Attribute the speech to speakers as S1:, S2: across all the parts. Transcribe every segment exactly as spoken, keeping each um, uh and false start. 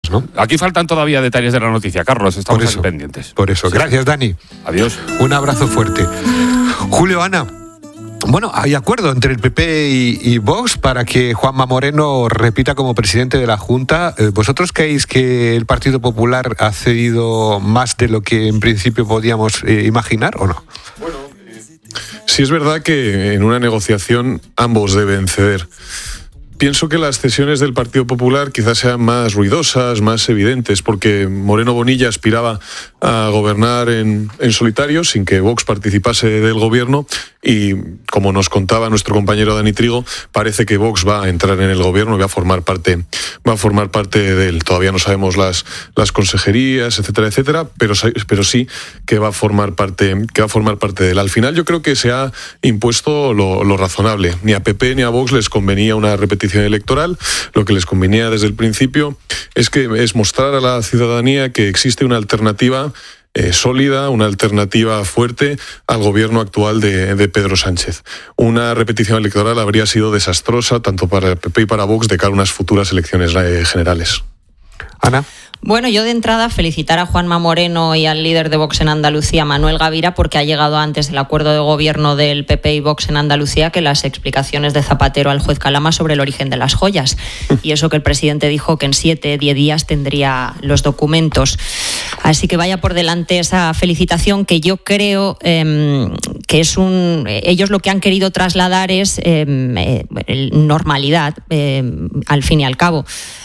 S1: ¿no?
S2: Aquí faltan todavía detalles de la noticia, Carlos, estamos
S1: por eso,
S2: aquí pendientes.
S1: Por eso, sí. Gracias, Dani.
S2: Adiós.
S1: Un abrazo fuerte. Julio, Ana. Bueno, hay acuerdo entre el P P y, y Vox para que Juanma Moreno repita como presidente de la Junta. ¿Vosotros creéis que el Partido Popular ha cedido más de lo que en principio podíamos eh, imaginar o no?
S3: Bueno, eh, sí es verdad que en una negociación ambos deben ceder. Pienso que las cesiones del Partido Popular quizás sean más ruidosas, más evidentes, porque Moreno Bonilla aspiraba a gobernar en, en solitario, sin que Vox participase del gobierno, y como nos contaba nuestro compañero Dani Trigo, parece que Vox va a entrar en el gobierno y va a formar parte, va a formar parte de él. Todavía no sabemos las, las consejerías, etcétera, etcétera, pero, pero sí que va a formar parte, que va a formar parte de él. Al final yo creo que se ha impuesto lo, lo razonable. Ni a P P ni a Vox les convenía una repetición electoral. Lo que les convenía desde el principio es que es mostrar a la ciudadanía que existe una alternativa eh, sólida, una alternativa fuerte al gobierno actual de, de Pedro Sánchez. Una repetición electoral habría sido desastrosa tanto para el P P y para Vox de cara a unas futuras elecciones eh, generales.
S1: Ana.
S4: Bueno, yo de entrada felicitar a Juanma Moreno y al líder de Vox en Andalucía, Manuel Gavira, porque ha llegado antes el acuerdo de gobierno del P P y Vox en Andalucía que las explicaciones de Zapatero al juez Calama sobre el origen de las joyas. Y eso que el presidente dijo que en siete, diez días tendría los documentos. Así que vaya por delante esa felicitación que yo creo eh, que es un... Ellos lo que han querido trasladar es eh, eh, normalidad, eh, al fin y al cabo.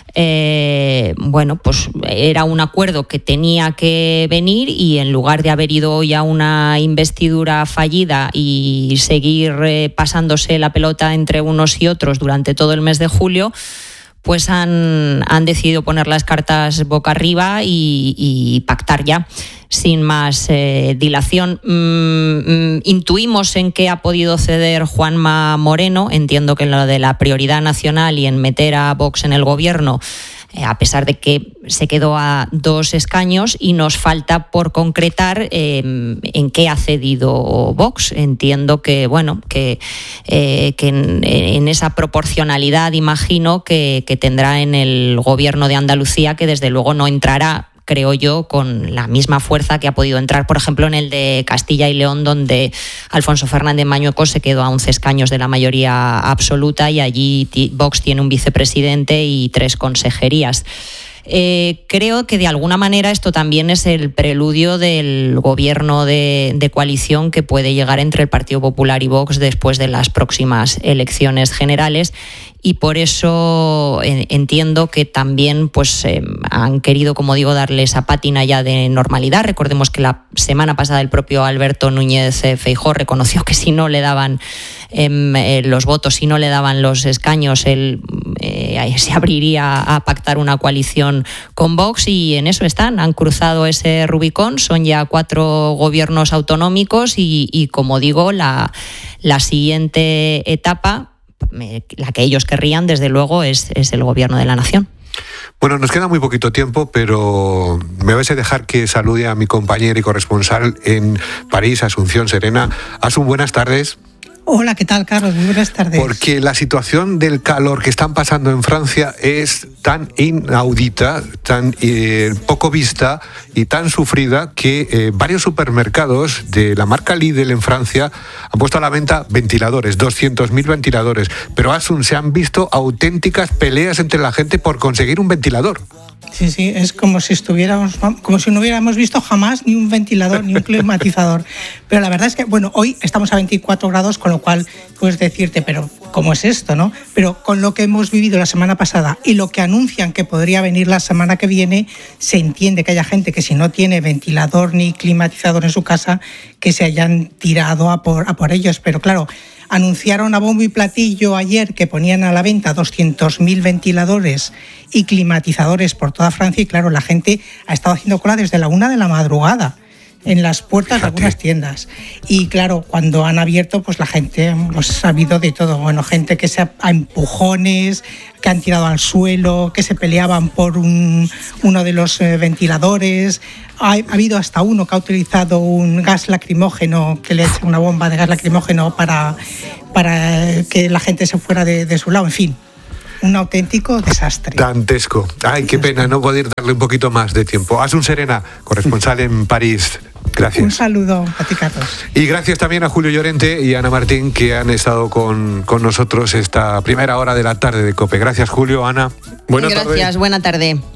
S4: Eh, bueno, pues era un acuerdo que tenía que venir y en lugar de haber ido hoy a una investidura fallida y seguir eh, pasándose la pelota entre unos y otros durante todo el mes de julio, pues han, han decidido poner las cartas boca arriba y, y pactar ya, sin más eh, dilación. Mm, mm, intuimos en qué ha podido ceder Juanma Moreno. Entiendo que en lo de la prioridad nacional y en meter a Vox en el gobierno, eh, a pesar de que se quedó a dos escaños, y nos falta por concretar eh, en qué ha cedido Vox. Entiendo que, bueno, que, eh, que en, en esa proporcionalidad, imagino, que, que tendrá en el gobierno de Andalucía, que desde luego no entrará, creo yo, con la misma fuerza que ha podido entrar, por ejemplo, en el de Castilla y León, donde Alfonso Fernández Mañueco se quedó a once escaños de la mayoría absoluta y allí Vox tiene un vicepresidente y tres consejerías. Eh, creo que de alguna manera esto también es el preludio del gobierno de, de coalición que puede llegar entre el Partido Popular y Vox después de las próximas elecciones generales, y por eso eh, entiendo que también pues eh, han querido, como digo, darle esa pátina ya de normalidad. Recordemos que la semana pasada el propio Alberto Núñez Feijóo reconoció que si no le daban eh, eh, los votos, si no le daban los escaños, él eh, se abriría a pactar una coalición con Vox, y en eso están, han cruzado ese Rubicón, son ya cuatro gobiernos autonómicos y, y como digo, la, la siguiente etapa, la que ellos querrían, desde luego, es, es el gobierno de la nación.
S1: Bueno, nos queda muy poquito tiempo, pero me vais a dejar que salude a mi compañera y corresponsal en París, Asunción Serena. Asun, buenas tardes.
S5: Hola, ¿qué tal, Carlos? Muy buenas tardes.
S1: Porque la situación del calor que están pasando en Francia es tan inaudita, tan eh, poco vista y tan sufrida que eh, varios supermercados de la marca Lidl en Francia han puesto a la venta ventiladores, doscientos mil ventiladores. Pero, Asun, se han visto auténticas peleas entre la gente por conseguir un ventilador.
S5: Sí, sí, es como si estuviéramos, como si no hubiéramos visto jamás ni un ventilador ni un climatizador. Pero la verdad es que, bueno, hoy estamos a veinticuatro grados, con lo cual puedes decirte, pero ¿cómo es esto, no? Pero con lo que hemos vivido la semana pasada y lo que anuncian que podría venir la semana que viene, se entiende que haya gente que, si no tiene ventilador ni climatizador en su casa, que se hayan tirado a por, a por ellos. Pero claro, anunciaron a bombo y platillo ayer que ponían a la venta doscientos mil ventiladores y climatizadores por toda Francia, y claro, la gente ha estado haciendo cola desde la una de la madrugada en las puertas Fíjate. de algunas tiendas. Y claro, cuando han abierto, pues la gente pues, ha habido de todo. Bueno, gente que se ha a empujones, que han tirado al suelo, que se peleaban por un, uno de los eh, ventiladores. Ha, ha habido hasta uno que ha utilizado un gas lacrimógeno, que le echa una bomba de gas lacrimógeno para, para que la gente se fuera de, de su lado. En fin, un auténtico desastre.
S1: Dantesco. Ay, qué pena no poder darle un poquito más de tiempo. Asun Serena, corresponsal en París. Gracias.
S5: Un saludo a ti, Carlos.
S1: Y gracias también a Julio Llorente y a Ana Martín, que han estado con, con nosotros esta primera hora de la tarde de COPE. Gracias, Julio, Ana.
S3: Buenas
S4: tardes. Gracias, buena tarde.